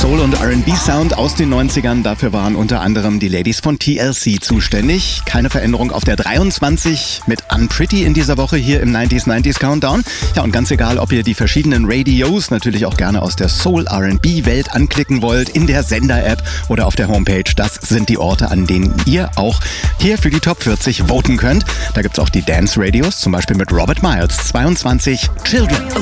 Soul- und R&B-Sound aus den 90ern. Dafür waren unter anderem die Ladies von TLC zuständig. Keine Veränderung auf der 23 mit Unpretty in dieser Woche hier im 90s Countdown. Ja, und ganz egal, ob ihr die verschiedenen Radios natürlich auch gerne aus der Soul-R&B-Welt anklicken wollt, in der Sender-App oder auf der Homepage, das sind die Orte, an denen ihr auch hier für die Top 40 voten könnt. Da gibt's auch die Dance-Radios, zum Beispiel mit Robert Miles, 22, Children.